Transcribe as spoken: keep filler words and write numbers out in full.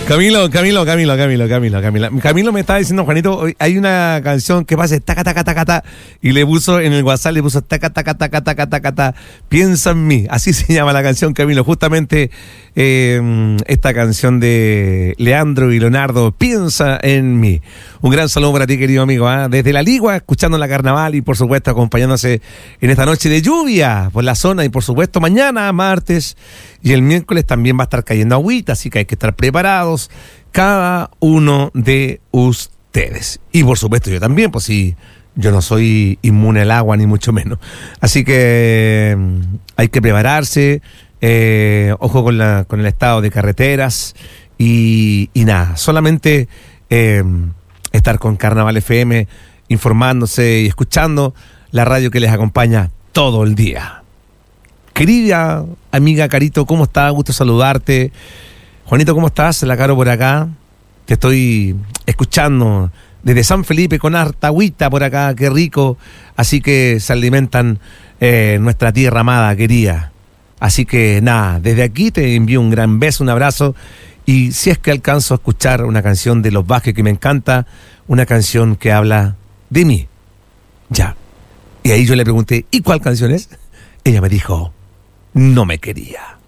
Camilo, Camilo, Camilo, Camilo, Camilo, Camilo. Camilo me estaba diciendo, Juanito, hay una canción que pasa taca, taca, taca, taca, y le puso en el WhatsApp, le puso taca, taca, taca, taca, taca, taca, piensa en mí. Así se llama la canción, Camilo. Justamente eh, esta canción de Leandro y Leonardo, Piensa en mí. Un gran saludo para ti, querido amigo, ¿eh? Desde La Ligua, escuchando la carnaval y por supuesto acompañándose en esta noche de lluvia por la zona y por supuesto mañana, martes y el miércoles también va a estar cayendo agüita, así que hay que estar preparados cada uno de ustedes. Y por supuesto yo también, pues sí, yo no soy inmune al agua ni mucho menos. Así que hay que prepararse, eh, ojo con, la, con el estado de carreteras y, y nada, solamente eh, estar con Carnaval F M informándose y escuchando la radio que les acompaña todo el día. Querida amiga Carito, ¿cómo estás? Gusto saludarte. Juanito, ¿cómo estás? La Caro por acá. Te estoy escuchando desde San Felipe con harta agüita por acá, qué rico. Así que se alimentan eh, nuestra tierra amada, querida. Así que nada, desde aquí te envío un gran beso, un abrazo. Y si es que alcanzo a escuchar una canción de Los Vázquez que me encanta, una canción que habla de mí. Ya. Y ahí yo le pregunté, ¿y cuál canción es? Ella me dijo, no me quería.